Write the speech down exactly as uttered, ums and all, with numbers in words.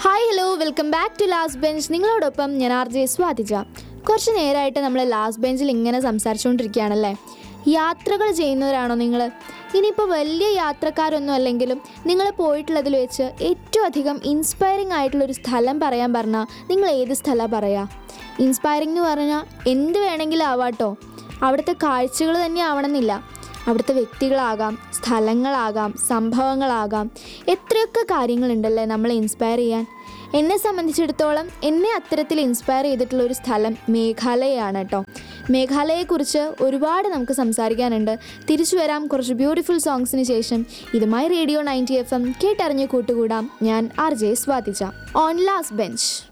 Hi hello welcome back to last bench. നിങ്ങളോടൊപ്പം ഞാൻ R J Swathija. കുറച്ച് നേരമായിട്ട് നമ്മൾ ലാസ്റ്റ് ബെഞ്ചിൽ ഇങ്ങനെ സംസാരിച്ചുകൊണ്ടിരിക്കുകയാണല്ലേ. യാത്രകൾ ചെയ്യുന്നവരാണോ നിങ്ങൾ? ഇനിയിപ്പോൾ വലിയ യാത്രക്കാരൊന്നും അല്ലെങ്കിലും നിങ്ങൾ പോയിട്ടുള്ളതിൽ വെച്ച് ഏറ്റവും അധികം ഇൻസ്പയറിംഗ് ആയിട്ടുള്ളൊരു സ്ഥലം പറയാൻ പറഞ്ഞാൽ നിങ്ങൾ ഏത് സ്ഥലമാണ് പറയുക? ഇൻസ്പയറിംഗ് എന്ന് പറഞ്ഞാൽ എന്ത് വേണമെങ്കിലും ആവാട്ടോ. അവിടുത്തെ കാഴ്ചകൾ തന്നെ ആവണമെന്നില്ല, അവിടുത്തെ വ്യക്തികളാകാം, സ്ഥലങ്ങളാകാം, സംഭവങ്ങളാകാം, എത്രയൊക്കെ കാര്യങ്ങളുണ്ടല്ലേ നമ്മളെ ഇൻസ്പയർ ചെയ്യാൻ. എന്നെ സംബന്ധിച്ചിടത്തോളം എന്നെ അത്തരത്തിൽ ഇൻസ്പയർ ചെയ്തിട്ടുള്ള ഒരു സ്ഥലം മേഘാലയയാണ് കേട്ടോ. മേഘാലയയെക്കുറിച്ച് ഒരുപാട് നമുക്ക് സംസാരിക്കാനുണ്ട്. തിരിച്ചു വരാം കുറച്ച് ബ്യൂട്ടിഫുൾ സോങ്സിന് ശേഷം. ഇതുമായി റേഡിയോ നയൻറ്റി എഫ് എം കേട്ടറിഞ്ഞ് കൂട്ടുകൂടാം. ഞാൻ R J Swathija on last bench.